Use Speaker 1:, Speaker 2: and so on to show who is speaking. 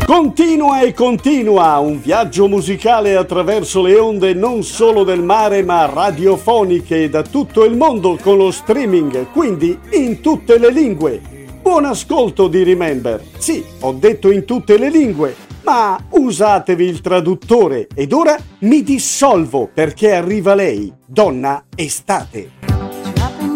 Speaker 1: Continua e continua un viaggio musicale attraverso le onde non solo del mare ma radiofoniche da tutto il mondo con lo streaming, quindi in tutte le lingue. Buon ascolto di Remember. Sì, ho detto in tutte le lingue, ma usatevi il traduttore ed ora mi dissolvo perché arriva lei, donna estate.